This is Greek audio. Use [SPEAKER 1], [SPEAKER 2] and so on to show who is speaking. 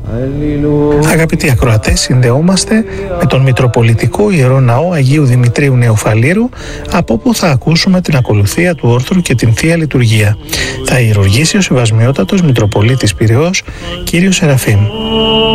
[SPEAKER 1] Αγαπητοί ακροατές, συνδεόμαστε με τον Μητροπολιτικό Ιερό Ναό Αγίου Δημητρίου Νεοφαλήρου, από όπου θα ακούσουμε την ακολουθία του όρθρου και την Θεία Λειτουργία. Θα ιερουργήσει ο Σεβασμιότατος Μητροπολίτης Πειραιώς, κύριος Σεραφείμ.